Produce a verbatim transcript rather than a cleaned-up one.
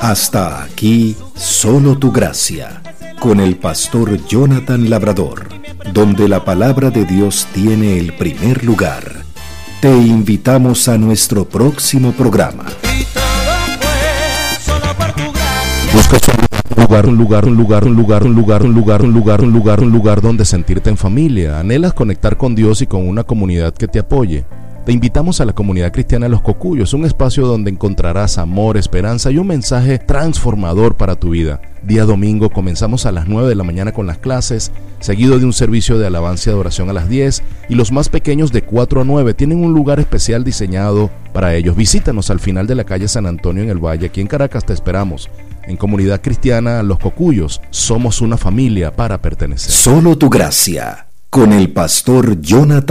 Hasta aquí, solo tu gracia, con el pastor Jonathan Labrador, donde la palabra de Dios tiene el primer lugar. Te invitamos a nuestro próximo programa. Busca un lugar, un lugar, un lugar, un lugar, un lugar, un lugar, un lugar, un lugar, un lugar donde sentirte en familia. Anhelas conectar con Dios y con una comunidad que te apoye. Te invitamos a la comunidad cristiana Los Cocuyos, un espacio donde encontrarás amor, esperanza y un mensaje transformador para tu vida. Día domingo comenzamos a las nueve de la mañana con las clases, seguido de un servicio de alabanza y adoración a las diez, y los más pequeños de cuatro a nueve tienen un lugar especial diseñado para ellos. Visítanos al final de la calle San Antonio en el Valle. Aquí en Caracas te esperamos. En Comunidad Cristiana Los Cocuyos, somos una familia para pertenecer. Solo tu gracia, con el pastor Jonathan